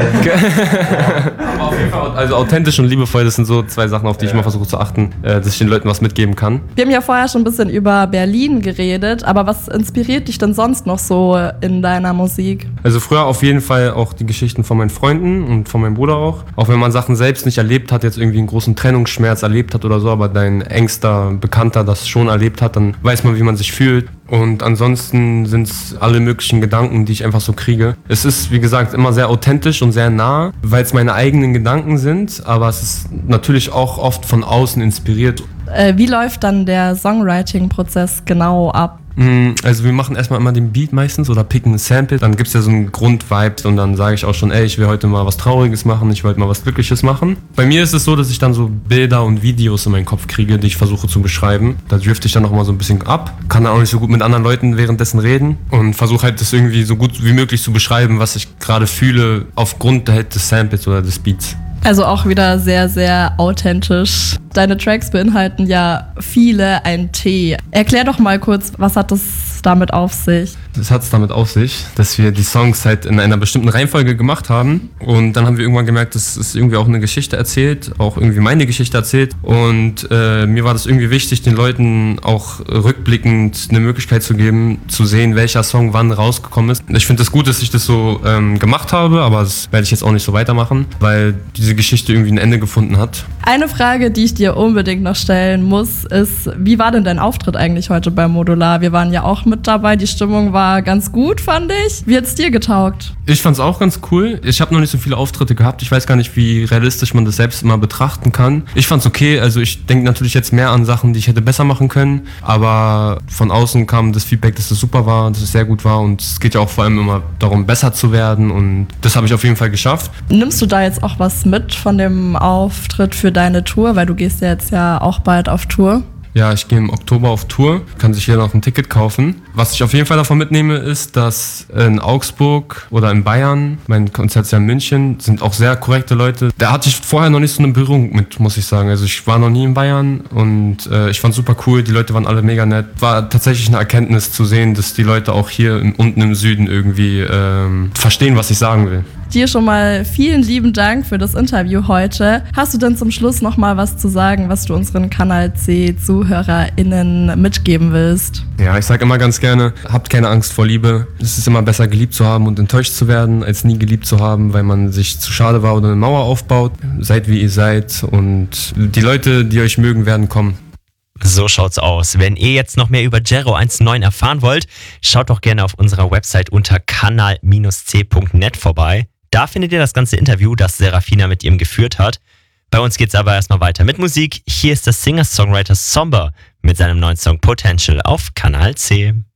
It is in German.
Aber auf jeden Fall, also authentisch und liebevoll, das sind so 2 Sachen, auf die ich immer versuche zu achten, dass ich den Leuten was mitgeben kann. Wir haben ja vorher schon ein bisschen über Berlin geredet, aber was inspiriert dich denn sonst noch so in deiner Musik? Also früher auf jeden Fall auch die Geschichten von meinen Freunden und von meinem Bruder auch. Auch wenn man Sachen selbst nicht erlebt hat, jetzt irgendwie einen großen Trennungsschmerz erlebt hat oder so, aber dein engster Bekannter das schon erlebt hat, dann weiß man, wie man sich fühlt. Und ansonsten sind es alle möglichen Gedanken, die ich einfach so kriege. Es ist, wie gesagt, immer sehr authentisch und sehr nah, weil es meine eigenen Gedanken sind, aber es ist natürlich auch oft von außen inspiriert. Wie läuft dann der Songwriting-Prozess genau ab? Also wir machen erstmal immer den Beat meistens oder picken ein Sample, dann gibt's ja so einen Grundvibe und dann sage ich auch schon, ey, ich will heute mal was Trauriges machen, ich will heute mal was Glückliches machen. Bei mir ist es so, dass ich dann so Bilder und Videos in meinen Kopf kriege, die ich versuche zu beschreiben. Da drifte ich dann auch mal so ein bisschen ab, kann dann auch nicht so gut mit anderen Leuten währenddessen reden und versuche halt das irgendwie so gut wie möglich zu beschreiben, was ich gerade fühle aufgrund halt des Samples oder des Beats. Also auch wieder sehr, sehr authentisch. Deine Tracks beinhalten ja viele ein T. Erklär doch mal kurz, was hat das damit auf sich? Das hat es damit auf sich, dass wir die Songs halt in einer bestimmten Reihenfolge gemacht haben und dann haben wir irgendwann gemerkt, dass es irgendwie auch eine Geschichte erzählt, auch irgendwie meine Geschichte erzählt und mir war das irgendwie wichtig, den Leuten auch rückblickend eine Möglichkeit zu geben, zu sehen, welcher Song wann rausgekommen ist. Ich finde es gut, dass ich das so gemacht habe, aber das werde ich jetzt auch nicht so weitermachen, weil diese Geschichte irgendwie ein Ende gefunden hat. Eine Frage, die ich dir unbedingt noch stellen muss, ist, wie war denn dein Auftritt eigentlich heute bei Modular? Wir waren ja auch mit dabei, die Stimmung war ganz gut, fand ich. Wie hat's dir getaugt? Ich fand's auch ganz cool. Ich habe noch nicht so viele Auftritte gehabt. Ich weiß gar nicht, wie realistisch man das selbst immer betrachten kann. Ich fand's okay. Also ich denke natürlich jetzt mehr an Sachen, die ich hätte besser machen können. Aber von außen kam das Feedback, dass es super war, dass es sehr gut war. Und es geht ja auch vor allem immer darum, besser zu werden. Und das habe ich auf jeden Fall geschafft. Nimmst du da jetzt auch was mit von dem Auftritt für deine Tour? Weil du gehst ja jetzt ja auch bald auf Tour. Ja, ich gehe im Oktober auf Tour, kann sich jeder noch ein Ticket kaufen. Was ich auf jeden Fall davon mitnehme, ist, dass in Augsburg oder in Bayern, mein Konzert ist ja in München, sind auch sehr korrekte Leute. Da hatte ich vorher noch nicht so eine Berührung mit, muss ich sagen. Also ich war noch nie in Bayern und ich fand super cool, die Leute waren alle mega nett. War tatsächlich eine Erkenntnis zu sehen, dass die Leute auch hier unten im Süden irgendwie verstehen, was ich sagen will. Dir schon mal vielen lieben Dank für das Interview heute. Hast du denn zum Schluss noch mal was zu sagen, was du unseren Kanal C ZuhörerInnen mitgeben willst? Ja, ich sage immer ganz gerne, habt keine Angst vor Liebe. Es ist immer besser, geliebt zu haben und enttäuscht zu werden, als nie geliebt zu haben, weil man sich zu schade war oder eine Mauer aufbaut. Seid wie ihr seid und die Leute, die euch mögen, werden kommen. So schaut's aus. Wenn ihr jetzt noch mehr über Jero 19 erfahren wollt, schaut doch gerne auf unserer Website unter kanal-c.net vorbei. Da findet ihr das ganze Interview, das Serafina mit ihm geführt hat. Bei uns geht's aber erstmal weiter mit Musik. Hier ist der Singer-Songwriter Somber mit seinem neuen Song Potential auf Kanal C.